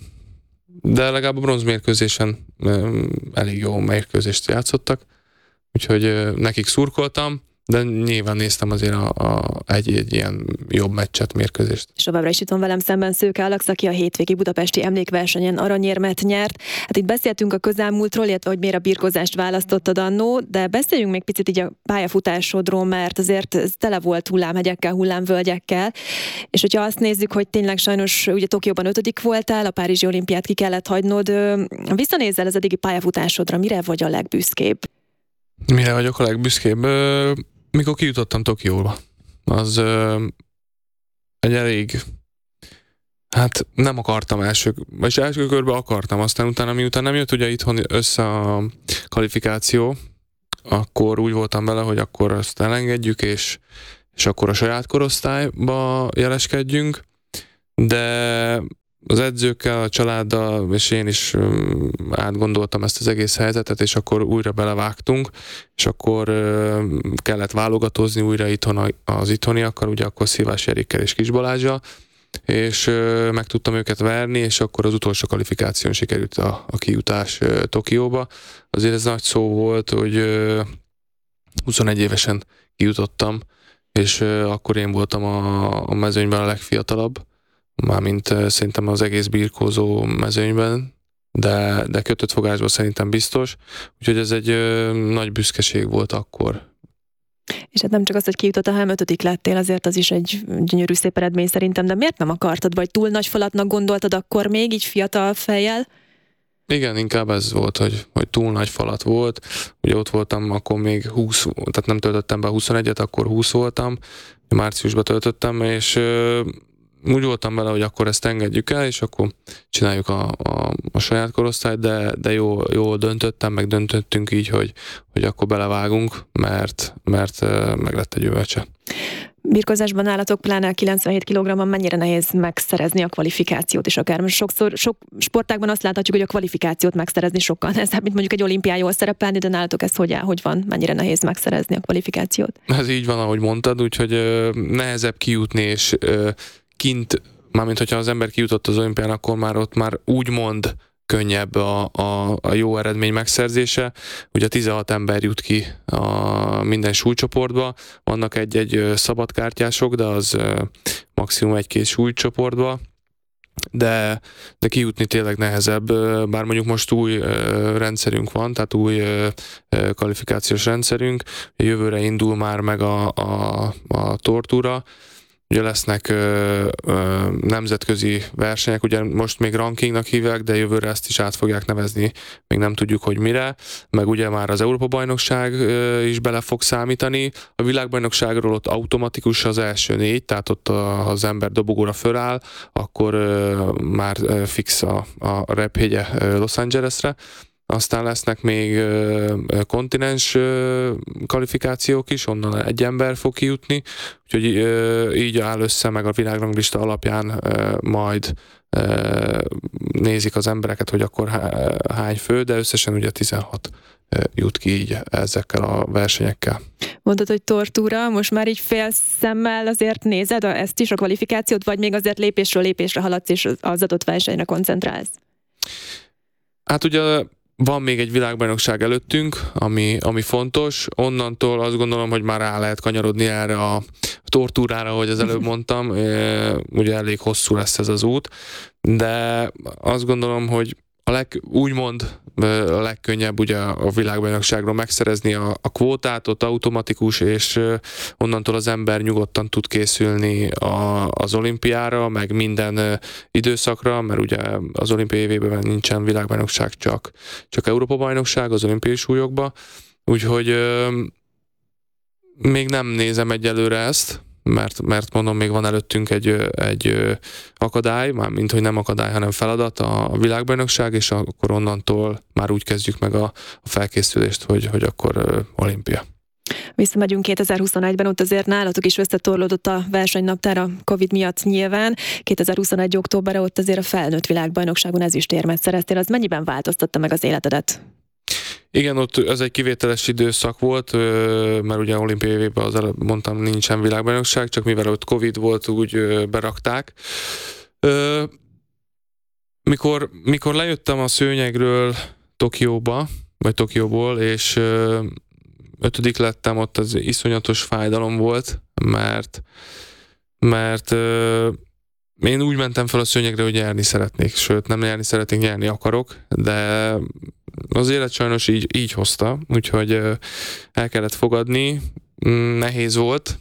de legalább a bronzmérkőzésen ö, elég jó mérkőzést játszottak, úgyhogy nekik szurkoltam, de nyilván néztem azért a, a, egy, egy ilyen jobb meccset, mérkőzést. És továbbra is itt van velem szemben Szőke Alex, aki a hétvégi budapesti emlékversenyen aranyérmet nyert. Hát itt beszéltünk a közelmúltról, illetve hogy miért a birkózást választottad annó, de beszéljünk még picit így a pályafutásodról, mert azért ez tele volt hullámhegyekkel, hullámvölgyekkel, és hogyha azt nézzük, hogy tényleg sajnos ugye Tokióban ötödik voltál, a Párizsi olimpiát ki kellett hagynod, visszanézzel az eddigi pályafutásodra, mire vagy a legbüszkébb? Mire vagyok a legbüszkébb? Mikor kijutottam Tokióba. Az ö, egy elég... Hát nem akartam első... Vagy első körben akartam, aztán utána, miután nem jött ugye itthon össze a kvalifikáció, akkor úgy voltam vele, hogy akkor azt elengedjük, és, és akkor a saját korosztályba jeleskedjünk, de az edzőkkel, a családdal, és én is um, átgondoltam ezt az egész helyzetet, és akkor újra belevágtunk, és akkor uh, kellett válogatózni újra itthon az itthoniakkal, ugye akkor Szilvás Erikkel és Kis Balázsjal, és uh, meg tudtam őket verni, és akkor az utolsó kvalifikáción sikerült a, a kijutás uh, Tokióba. Azért ez nagy szó volt, hogy uh, huszonegy évesen kijutottam, és uh, akkor én voltam a, a mezőnyben a legfiatalabb, mármint szerintem az egész birkózó mezőnyben, de, de kötött fogásban szerintem biztos, úgyhogy ez egy ö, nagy büszkeség volt akkor. És hát nem csak az, hogy kijutott, hanem ötödik lettél, azért az is egy gyönyörű szép eredmény szerintem, de miért nem akartad, vagy túl nagy falatnak gondoltad akkor még, így fiatal fejjel? Igen, inkább ez volt, hogy, hogy túl nagy falat volt. Ugye ott voltam, akkor még húsz, tehát nem töltöttem be huszonegyet, akkor húsz voltam, márciusban töltöttem, és ö, úgy voltam vele, hogy akkor ezt engedjük el, és akkor csináljuk a, a, a saját korosztályt, de, de jó, jól döntöttem, meg döntöttünk így, hogy, hogy akkor belevágunk, mert, mert meg lett egy gyümölcse. Birkozásban nálatok pláne kilencvenhét kilogramban mennyire nehéz megszerezni a kvalifikációt is akár. Most sokszor, sok sportágban azt láthatjuk, hogy a kvalifikációt megszerezni sokkal nehezebb, mint mondjuk egy olimpián jól szerepelni, de nálatok ez hogy áll, hogy van, mennyire nehéz megszerezni a kvalifikációt? Ez így van, ahogy mondtad, úgyhogy ö, nehezebb kijutni, és ö, kint, mármint hogyha az ember kijutott az olimpián, akkor már ott már úgymond könnyebb a, a, a jó eredmény megszerzése. Ugye tizenhat ember jut ki a minden súlycsoportba, vannak egy-egy szabadkártyások, de az maximum egy-két súlycsoportba, de, de kijutni tényleg nehezebb, bár mondjuk most új rendszerünk van, tehát új kvalifikációs rendszerünk, jövőre indul már meg a, a, a tortúra. Ugye lesznek ö, ö, nemzetközi versenyek, ugye most még rankingnak hívják, de jövőre ezt is át fogják nevezni, még nem tudjuk, hogy mire, meg ugye már az Európa-bajnokság ö, is bele fog számítani. A világbajnokságról ott automatikus az első négy, tehát ott a, ha az ember dobogóra föláll, akkor ö, már ö, fix a, a repjegye Los Angelesre. aztán lesznek még kontinens kvalifikációk is, onnan egy ember fog kijutni, úgyhogy így áll össze, meg a világranglista alapján majd nézik az embereket, hogy akkor hány fő, de összesen ugye tizenhat jut ki így ezekkel a versenyekkel. Mondtad, hogy tortúra, most már így fél szemmel azért nézed ezt is, a kvalifikációt, vagy még azért lépésről lépésre haladsz, és az adott versenyre koncentrálsz? Hát ugye van még egy világbajnokság előttünk, ami, ami fontos. Onnantól azt gondolom, hogy már rá lehet kanyarodni erre a tortúrára, ahogy az előbb mondtam. Ugye elég hosszú lesz ez az út, de azt gondolom, hogy a leg, úgymond a legkönnyebb ugye a világbajnokságról megszerezni a, a kvótát, ott automatikus, és onnantól az ember nyugodtan tud készülni a, az olimpiára, meg minden időszakra, mert ugye az olimpiai évében nincsen világbajnokság, csak, csak Európa-bajnokság az olimpiai súlyokba, úgyhogy még nem nézem egyelőre ezt, mert, mert mondom, még van előttünk egy, egy akadály, mármint, hogy nem akadály, hanem feladat, a világbajnokság, és akkor onnantól már úgy kezdjük meg a, a felkészülést, hogy, hogy akkor olimpia. Visszamegyünk kétezer-huszonegyben, ott azért nálatok is összetorlódott a versenynaptár a Covid miatt nyilván. kétezer-huszonegy októberre ott azért a felnőtt világbajnokságon ezüstérmet szereztél, az mennyiben változtatta meg az életedet? Igen, ott ez egy kivételes időszak volt, mert ugye olimpiai évben az előbb mondtam, nincsen világbajnokság, csak mivel ott Covid volt, úgy berakták. Mikor, mikor lejöttem a szőnyegről Tokióba, vagy Tokióból, és ötödik lettem, ott az iszonyatos fájdalom volt, mert, mert én úgy mentem fel a szőnyegre, hogy nyerni szeretnék, sőt nem nyerni szeretnék, nyerni akarok, de az élet sajnos így, így hozta, úgyhogy el kellett fogadni, nehéz volt,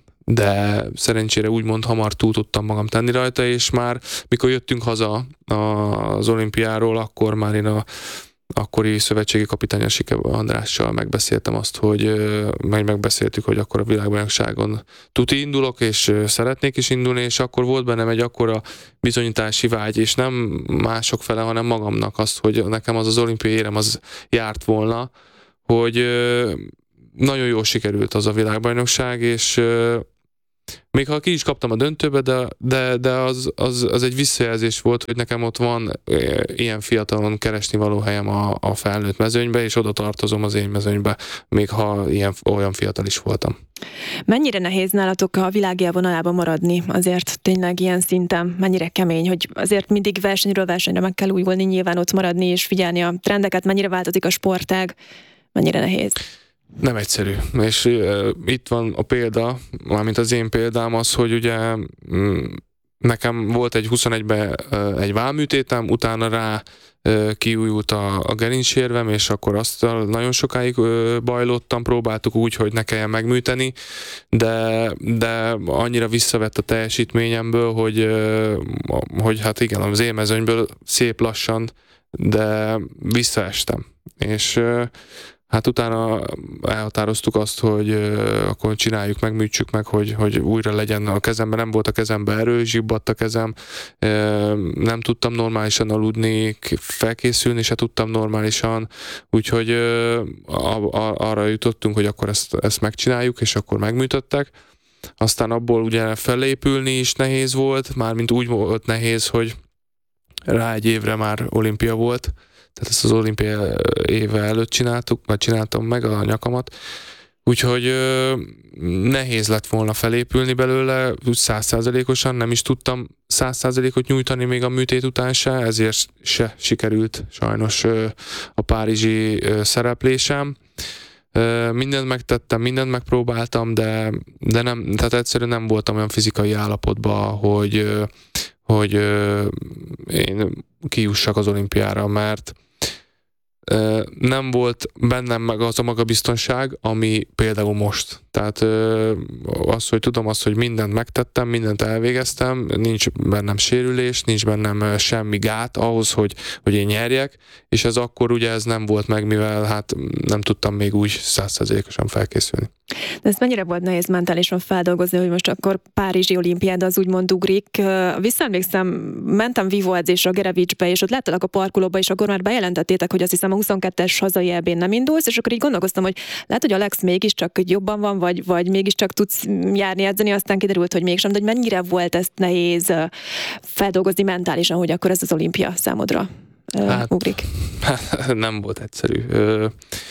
de szerencsére úgymond hamar túl tudtam magam tenni rajta, és már mikor jöttünk haza az olimpiáról, akkor már én a akkori szövetségi kapitány Sike Andrással megbeszéltem azt, hogy meg megbeszéltük, hogy akkor a világbajnokságon tuti indulok, és szeretnék is indulni, és akkor volt bennem egy akkora bizonyítási vágy, és nem mások fele, hanem magamnak azt, hogy nekem az az olimpiai érem az járt volna, hogy nagyon jól sikerült az a világbajnokság, és még ha ki is kaptam a döntőbe, de, de, de az, az, az egy visszajelzés volt, hogy nekem ott van ilyen fiatalon keresni való helyem a, a felnőtt mezőnybe, és oda tartozom az én mezőnybe, még ha ilyen, olyan fiatal is voltam. Mennyire nehéz nálatok a világ élvonalában maradni? Azért tényleg ilyen szinten mennyire kemény, hogy azért mindig versenyről versenyre meg kell újulni, nyilván ott maradni és figyelni a trendeket, mennyire változik a sportág, mennyire nehéz? Nem egyszerű. És uh, itt van a példa, mármint az én példám az, hogy ugye mm, nekem volt egy huszonegyben uh, egy vállműtétem, utána rá uh, kiújult a, a gerincsérvem, és akkor azt nagyon sokáig uh, bajlottam, próbáltuk úgy, hogy ne kelljen megműteni, de, de annyira visszavett a teljesítményemből, hogy, uh, hogy hát igen, az élmezőnyből szép lassan, de visszaestem. És uh, hát utána elhatároztuk azt, hogy uh, akkor csináljuk meg, műtsük meg, hogy, hogy újra legyen a kezemben. Nem volt a kezemben erő, zsibbadt a kezem, uh, nem tudtam normálisan aludni, felkészülni se tudtam normálisan, úgyhogy uh, a, a, arra jutottunk, hogy akkor ezt, ezt megcsináljuk, és akkor megműtöttek. Aztán abból ugye felépülni is nehéz volt, mármint úgy volt nehéz, hogy rá egy évre már olimpia volt, tehát ezt az olimpia éve előtt csináltuk, vagy csináltam meg a nyakamat, úgyhogy ö, nehéz lett volna felépülni belőle, száz százalékosan nem is tudtam száz százalékot nyújtani még a műtét után se, ezért se sikerült sajnos ö, a párizsi ö, szereplésem. Ö, mindent megtettem, mindent megpróbáltam, de, de nem, tehát egyszerűen nem voltam olyan fizikai állapotban, hogy, ö, hogy ö, én kijussak az olimpiára, mert nem volt bennem meg az a magabiztonság, ami például most. Tehát az, hogy tudom azt, hogy mindent megtettem, mindent elvégeztem, nincs bennem sérülés, nincs bennem semmi gát ahhoz, hogy, hogy én nyerjek, és ez akkor ugye ez nem volt meg, mivel hát nem tudtam még úgy száz százalékosan felkészülni. De ez mennyire volt nehéz mentálisan feldolgozni, hogy most akkor Párizsi olimpiáda az úgymond ugrik. Visszaemlékszem, mentem Vivo edzésre a Gerevicsbe, és ott láttalak a parkolóba, és akkor már bejelentettétek, hogy azt hiszem a huszonkettes hazai é bén nem indulsz, és akkor így gondolkoztam, hogy lehet, hogy Alex mégiscsak jobban van, vagy, vagy mégiscsak tudsz járni, edzeni, aztán kiderült, hogy mégsem, de hogy mennyire volt ezt nehéz feldolgozni mentálisan, hogy akkor ez az olimpia számodra hát, ugrik? Nem volt egyszerű. Ö,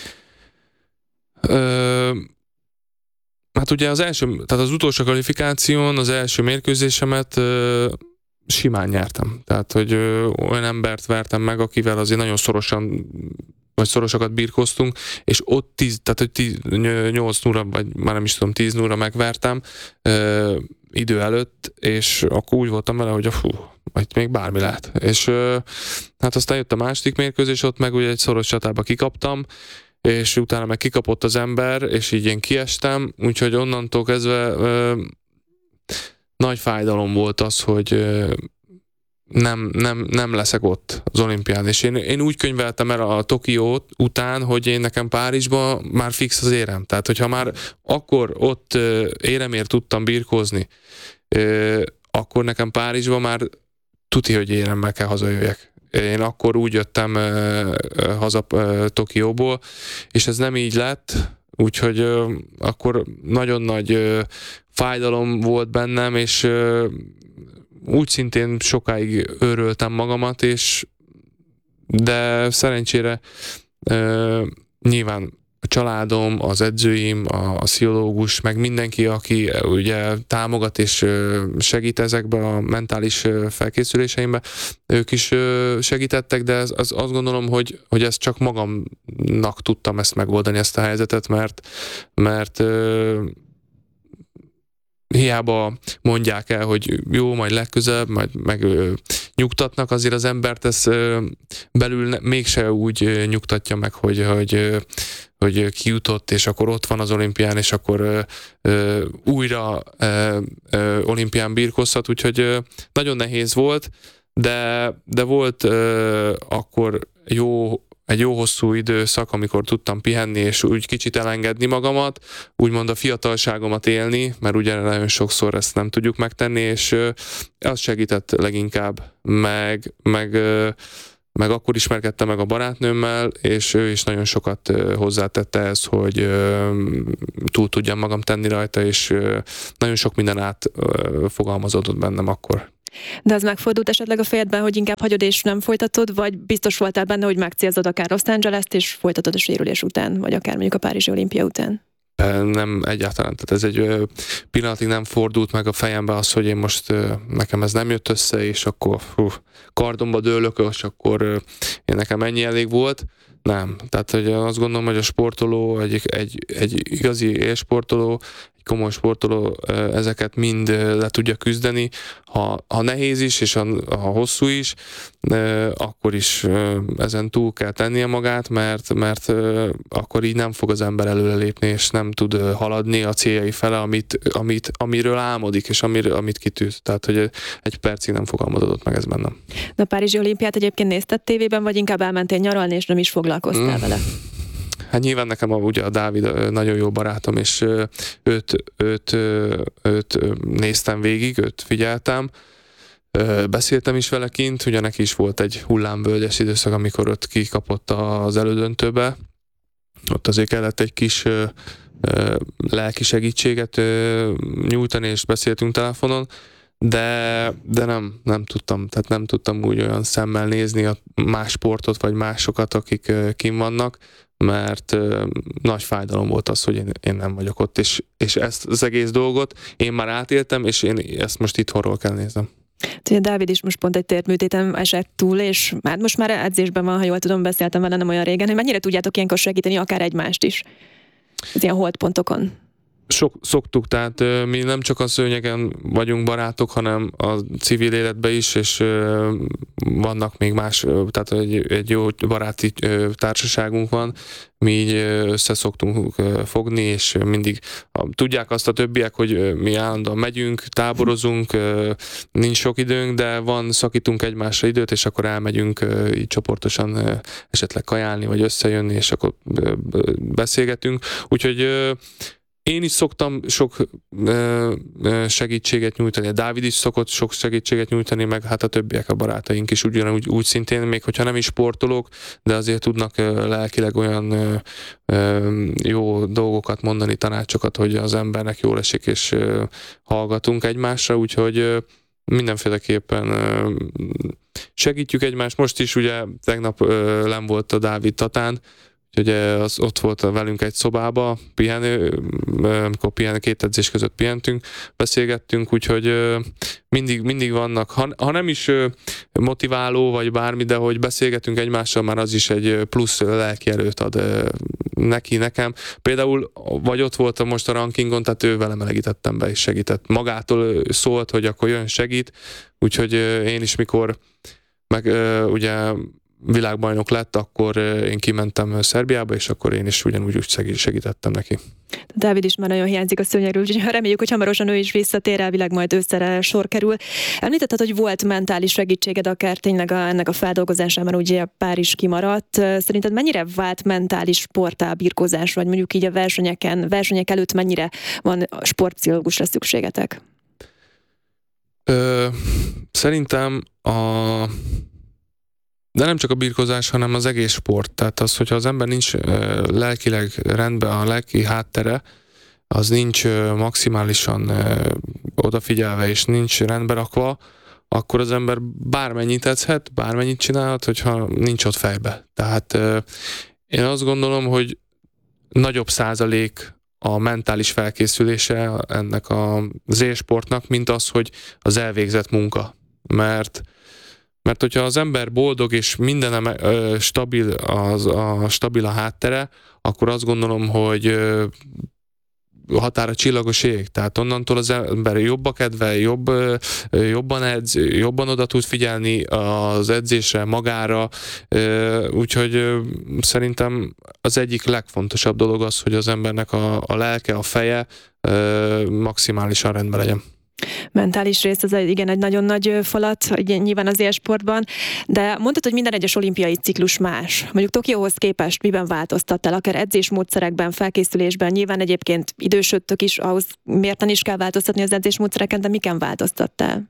ö, Hát ugye az első, tehát az utolsó kvalifikáción az első mérkőzésemet ö, simán nyertem. Tehát, hogy ö, olyan embert vertem meg, akivel azért nagyon szorosan, vagy szorosakat birkóztunk, és ott tíz, tehát hogy tíz, nyolc nulla, vagy már nem is tudom, tíz nulla megvertem ö, idő előtt, és akkor úgy voltam vele, hogy fú, majd még bármi lehet. És ö, hát aztán jött a második mérkőzés, ott meg ugye egy szoros csatába kikaptam, és utána meg kikapott az ember, és így én kiestem, úgyhogy onnantól kezdve ö, nagy fájdalom volt az, hogy ö, nem, nem, nem leszek ott az olimpián, és én, én úgy könyveltem el a Tokió után, hogy én nekem Párizsban már fix az érem, tehát hogyha már akkor ott ö, éremért tudtam birkózni, ö, akkor nekem Párizsban már tuti, hogy éremmel kell hazajöjjek. Én akkor úgy jöttem uh, haza uh, Tokióból, és ez nem így lett, úgyhogy uh, akkor nagyon nagy uh, fájdalom volt bennem, és uh, úgy szintén sokáig őröltem magamat, és de szerencsére uh, nyilván a családom, az edzőim, a, a pszichológus, meg mindenki, aki ugye támogat és segít ezekben a mentális felkészüléseimben, ők is segítettek, de ez, az, azt gondolom, hogy, hogy ezt csak magamnak tudtam ezt megoldani, ezt a helyzetet, mert, mert hiába mondják el, hogy jó, majd legközelebb, majd meg ö, nyugtatnak, azért az embert ez ö, belül ne, mégse úgy ö, nyugtatja meg, hogy, hogy, ö, hogy kijutott, és akkor ott van az olimpián, és akkor ö, ö, újra ö, ö, olimpián birkózhat, úgyhogy ö, nagyon nehéz volt, de, de volt ö, akkor jó egy jó hosszú időszak, amikor tudtam pihenni, és úgy kicsit elengedni magamat, úgymond a fiatalságomat élni, mert ugye nagyon sokszor ezt nem tudjuk megtenni, és az segített leginkább, meg, meg, meg akkor ismerkedtem meg a barátnőmmel, és ő is nagyon sokat hozzátette ez, hogy túl tudjam magam tenni rajta, és nagyon sok minden átfogalmazódott bennem akkor. De az megfordult esetleg a fejedben, hogy inkább hagyod és nem folytatod, vagy biztos voltál benne, hogy megcélzod akár Los Angeles-t, és folytatod a sérülés után, vagy akár mondjuk a Párizsi olimpia után? Nem, egyáltalán. Tehát ez egy pillanatig nem fordult meg a fejembe az, hogy én most, nekem ez nem jött össze, és akkor hú, kardomba dőlök, és akkor én nekem ennyi elég volt. Nem. Tehát hogy azt gondolom, hogy a sportoló, egy, egy, egy igazi élsportoló, komoly sportoló ezeket mind le tudja küzdeni. Ha, ha nehéz is, és ha, ha hosszú is, akkor is ezen túl kell tennie magát, mert, mert akkor így nem fog az ember előrelépni, és nem tud haladni a céljai fele, amit, amit, amiről álmodik, és amiről, amit kitűz. Tehát, hogy egy percig nem fogalmazódott meg ez bennem. De a Párizsi olimpiát egyébként nézted tévében, vagy inkább elmentél nyaralni, és nem is foglalkoztál mm. vele? Hát nyilván nekem a, ugye a Dávid nagyon jó barátom, és őt, őt, őt néztem végig, őt figyeltem, beszéltem is vele kint, ugye neki is volt egy hullámvölgyes időszak, amikor ott kikapott az elődöntőbe. Ott azért kellett egy kis lelki segítséget nyújtani, és beszéltünk telefonon, de, de nem, nem tudtam, tehát nem tudtam úgy olyan szemmel nézni a más sportot, vagy másokat, akik kint vannak, mert uh, nagy fájdalom volt az, hogy én, én nem vagyok ott, és, és ezt az egész dolgot én már átéltem, és én ezt most itthonról kell néznem. Ugye Dávid is most pont egy térműtéten esett túl, és hát most már edzésben van, ha jól tudom, beszéltem vele nem olyan régen, hogy mennyire tudjátok ilyenkor segíteni akár egymást is, az ilyen holdpontokon? Sok, szoktuk, tehát ö, mi nem csak a szőnyegen vagyunk barátok, hanem a civil életben is, és ö, vannak még más, ö, tehát egy, egy jó baráti ö, társaságunk van, mi így össze szoktunk ö, fogni, és mindig a, tudják azt a többiek, hogy ö, mi állandóan megyünk, táborozunk, ö, nincs sok időnk, de van, szakítunk egymásra időt, és akkor elmegyünk ö, így csoportosan ö, esetleg kajálni, vagy összejönni, és akkor ö, ö, beszélgetünk. Úgyhogy ö, én is szoktam sok ö, ö, segítséget nyújtani, a Dávid is szokott sok segítséget nyújtani, meg hát a többiek, a barátaink is ugyanúgy úgy szintén, még hogyha nem is sportolók, de azért tudnak ö, lelkileg olyan ö, ö, jó dolgokat mondani, tanácsokat, hogy az embernek jól esik, és ö, hallgatunk egymásra, úgyhogy ö, mindenféleképpen ö, segítjük egymást. Most is ugye tegnap ö, len volt a Dávid Tatán, úgyhogy az ott volt velünk egy szobába, pihenő, amikor pihen, két edzés között pihentünk, beszélgettünk, úgyhogy mindig, mindig vannak, ha, ha nem is motiváló, vagy bármi, de hogy beszélgetünk egymással, már az is egy plusz lelki erőt ad neki, nekem. Például, vagy ott voltam most a rankingon, tehát ő velem melegítettem be, és segített. Magától szólt, hogy akkor jön, segít, úgyhogy én is mikor meg ugye világbajnok lett, akkor én kimentem Szerbiába, és akkor én is ugyanúgy úgy segítettem neki. Dávid is már nagyon hiányzik a szőnyegről, úgyhogy reméljük, hogy hamarosan ő is visszatér, elvileg majd ősszel sor kerül. Említetted, hogy volt mentális segítséged akár tényleg a, ennek a feldolgozásában, ugye pár is kimaradt. Szerinted mennyire vált mentális sporttá birkózás, vagy mondjuk így a versenyeken, versenyek előtt mennyire van sportpszichológusra szükségetek? Ö, szerintem a De nem csak a birkózás, hanem az egész sport. Tehát az, hogyha az ember nincs uh, lelkileg rendben, a lelki háttere, az nincs uh, maximálisan uh, odafigyelve, és nincs rendbe rakva, akkor az ember bármennyit edzhet, bármennyit csinálhat, hogyha nincs ott fejbe. Tehát uh, én azt gondolom, hogy nagyobb százalék a mentális felkészülése ennek az élsportnak, mint az, hogy az elvégzett munka. Mert Mert hogyha az ember boldog és minden ö, stabil, az, a stabil a háttere, akkor azt gondolom, hogy ö, határa csillagos ég. Tehát onnantól az ember jobb a kedve, jobb, ö, jobban edz, jobban oda tud figyelni az edzésre, magára. Ö, úgyhogy ö, szerintem az egyik legfontosabb dolog az, hogy az embernek a, a lelke, a feje ö, maximálisan rendben legyen. Mentális rész, az egy, igen, egy nagyon nagy falat, ugye, nyilván az élsportban, de mondtad, hogy minden egyes olimpiai ciklus más. Mondjuk Tokióhoz képest miben változtattál, akár edzésmódszerekben, felkészülésben, nyilván egyébként idősödtök is, ahhoz mérten is kell változtatni az edzésmódszereken, de miken változtattál?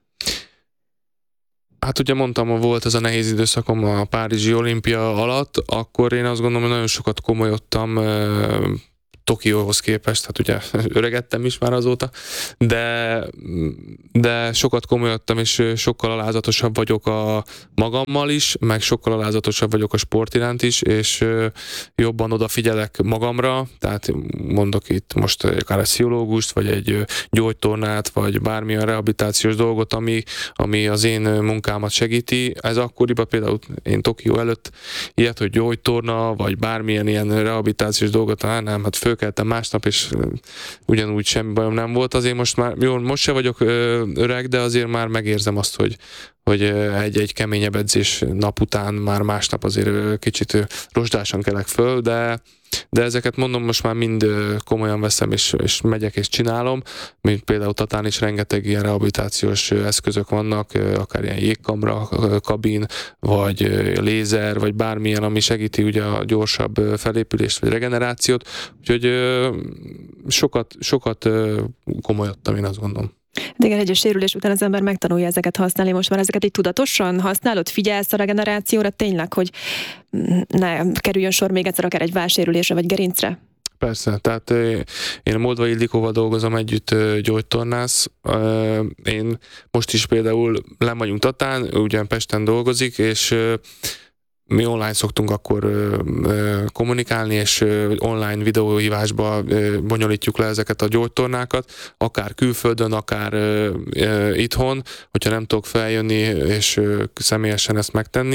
Hát ugye mondtam, volt ez a nehéz időszakom a Párizsi olimpia alatt, akkor én azt gondolom, hogy nagyon sokat komolyodtam Tokióhoz képest, hát ugye öregettem is már azóta, de, de sokat komolyodtam, és sokkal alázatosabb vagyok a magammal is, meg sokkal alázatosabb vagyok a sport iránt is, és jobban odafigyelek magamra, tehát mondok itt most akár egy pszichológust, vagy egy gyógytornát, vagy bármilyen rehabilitációs dolgot, ami, ami az én munkámat segíti. Ez akkoriban például én Tokió előtt ilyet, hogy gyógytorna, vagy bármilyen ilyen rehabilitációs dolgot, hát nem, hát fölkeltem másnap, és ugyanúgy semmi bajom nem volt. Azért most már, jó, most se vagyok öreg, de azért már megérzem azt, hogy, hogy egy-egy keményebb edzés nap után már másnap azért kicsit rozsdásan kelek föl, de de ezeket mondom, most már mind komolyan veszem, és, és megyek és csinálom, mint például Tatán is rengeteg ilyen rehabilitációs eszközök vannak, akár ilyen jégkamra, kabin, vagy lézer, vagy bármilyen, ami segíti ugye a gyorsabb felépülést, vagy regenerációt, úgyhogy sokat, sokat komolyodtam, én azt gondolom. De igen, egyes sérülés után az ember megtanulja ezeket használni. Most már ezeket így tudatosan használod? Figyelsz a regenerációra tényleg, hogy ne kerüljön sor még egyszer akár egy válsérülésre vagy gerincre? Persze, tehát én a Moldvai Ildikóval dolgozom együtt, gyógytornász. Én most is például len vagyunk Tatán, ugyan Pesten dolgozik, és mi online szoktunk akkor ö, ö, kommunikálni, és ö, online videóhívásba ö, bonyolítjuk le ezeket a gyógytornákat, akár külföldön, akár ö, ö, itthon, hogyha nem tudok feljönni, és ö, személyesen ezt megtenni.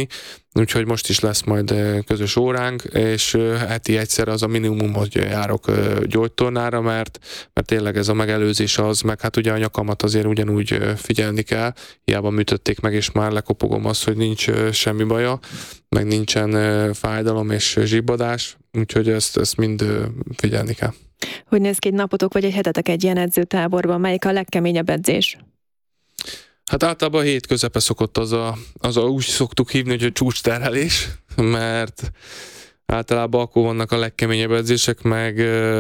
úgyhogy most is lesz majd közös óránk, és heti egyszer az a minimum, hogy járok gyógytornára, mert, mert tényleg ez a megelőzés az, meg hát ugye a nyakamat azért ugyanúgy figyelni kell, hiába műtötték meg, és már lekopogom azt, hogy nincs semmi baja, meg nincsen fájdalom és zsibbadás, úgyhogy ezt, ezt mind figyelni kell. Hogy néz ki egy napotok, vagy egy hetetek egy ilyen edzőtáborban? Melyik a legkeményebb edzés? Hát általában a hét közepe szokott az a, az a úgy szoktuk hívni, hogy a csúcsterhelés, mert általában akkor vannak a legkeményebb edzések, meg,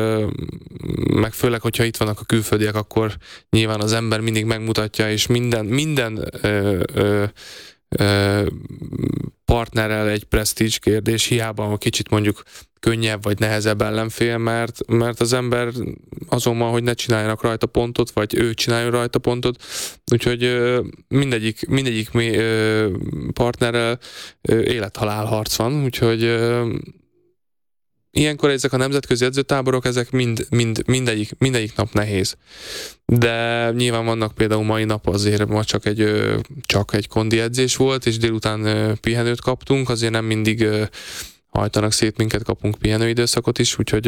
meg főleg, hogyha itt vannak a külföldiek, akkor nyilván az ember mindig megmutatja, és minden, minden ö, ö, ö, partnerrel egy presztízs kérdés, hiába kicsit mondjuk könnyebb vagy nehezebb ellenfél, mert, mert az ember azon van, hogy ne csináljanak rajta pontot, vagy ő csináljon rajta pontot, úgyhogy mindegyik, mindegyik partnerrel élet-halál harc van, úgyhogy ilyenkor ezek a nemzetközi edzőtáborok, ezek mind, mind, mindegyik, mindegyik nap nehéz. De nyilván vannak például mai nap azért ma csak egy, csak egy kondi edzés volt, és délután pihenőt kaptunk, azért nem mindig hajtanak szét minket, kapunk pihenőidőszakot is, úgyhogy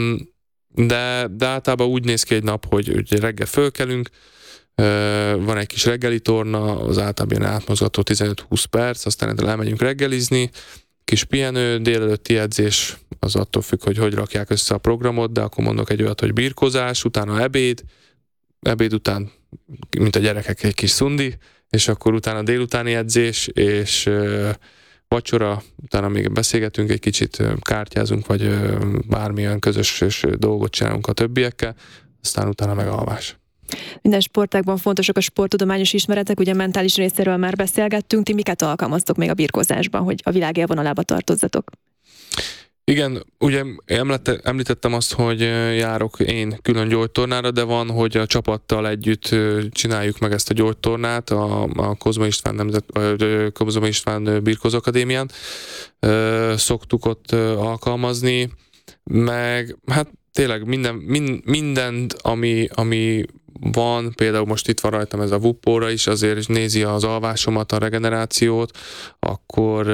de, de általában úgy néz ki egy nap, hogy, hogy reggel fölkelünk, van egy kis reggeli torna, az általában ilyen átmozgató tizenöt-húsz perc, aztán elmegyünk reggelizni, kis pihenő, délelőtti edzés, az attól függ, hogy hogy rakják össze a programot, de akkor mondok egy olyat, hogy birkózás, utána ebéd, ebéd után, mint a gyerekek, egy kis szundi, és akkor utána délutáni edzés, és vacsora, utána még beszélgetünk egy kicsit, kártyázunk, vagy bármilyen közös dolgot csinálunk a többiekkel, aztán utána meg alvás. Minden sportágban fontosak a sporttudományos ismeretek, ugye mentális részéről már beszélgettünk, ti miket alkalmaztok még a birkózásban, hogy a világ élvonalába tartozzatok? Igen, ugye említettem azt, hogy járok én külön gyógytornára, de van, hogy a csapattal együtt csináljuk meg ezt a gyógytornát a, a Kozma István, Nemzet, Kozma István Birkózó Akadémián. Szoktuk ott alkalmazni, meg hát tényleg minden, mind, mindent, ami, ami van, például most itt van rajtam ez a vuppóra is, azért is nézi az alvásomat, a regenerációt, akkor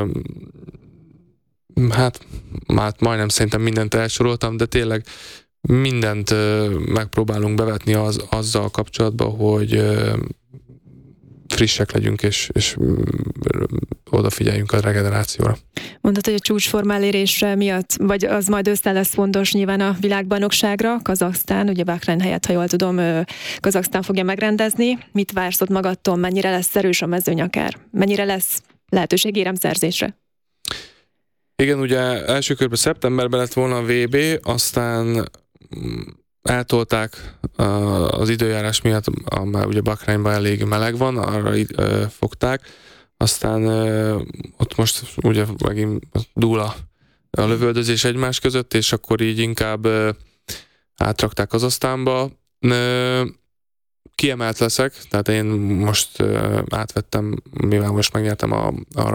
hát, hát majdnem szerintem mindent elsoroltam, de tényleg mindent megpróbálunk bevetni az, azzal kapcsolatban, hogy frissek legyünk, és, és odafigyeljünk a regenerációra. Mondtad, hogy a csúcsforma elérésre miatt, vagy az majd össze lesz fontos nyilván a világbajnokságra, Kazaksztán, ugye Bahrein helyett, ha jól tudom, Kazaksztán fogja megrendezni. Mit vársz ott magadtól, mennyire lesz erős a mezőny akár? Mennyire lesz lehetőség éremszerzésre? Igen, ugye első körben szeptemberben lett volna a vé bé, aztán eltolták az időjárás miatt, már ugye Bahreinban elég meleg van, arra fogták, aztán ott most ugye megint dúl a, a lövöldözés egymás között, és akkor így inkább átrakták Kazahsztánba. Kiemelt leszek, tehát én most átvettem, mivel most megnyertem a, a